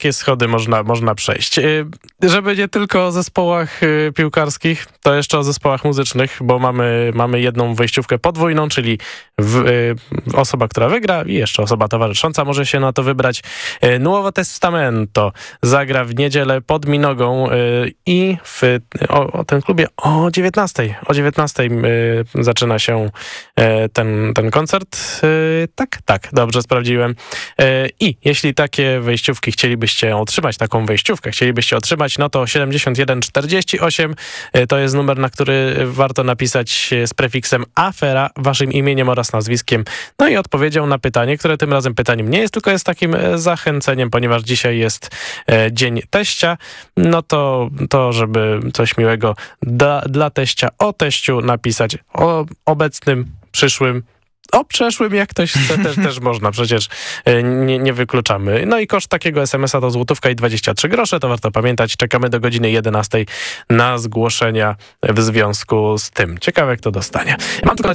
lekkie schody można przejść. Żeby nie tylko o zespołach piłkarskich, to jeszcze o zespołach muzycznych, bo mamy jedną wejściówkę podwójną, czyli osoba, która wygra i jeszcze osoba towarzysząca może się na to wybrać. Nuovo Testamento zagra w niedzielę pod Minogą i o tym klubie o 19:00. O 19:00 zaczyna się ten koncert. Tak, dobrze sprawdziłem. I jeśli takie wejściówki chcielibyście otrzymać, no to 7148 to jest numer, na który warto napisać z prefiksem afera, waszym imieniem oraz nazwiskiem. No i odpowiedzią na pytanie, które tym razem pytaniem nie jest, tylko jest takim zachęceniem, ponieważ dzisiaj jest Dzień Teścia. No to żeby coś miłego dla teścia, o teściu napisać, o obecnym, przyszłym, o przeszłym, jak ktoś chce, też można, przecież nie wykluczamy. No i koszt takiego SMS-a to złotówka i 23 grosze, to warto pamiętać. Czekamy do godziny 11:00 na zgłoszenia w związku z tym. Ciekawe, kto dostanie. Mam tylko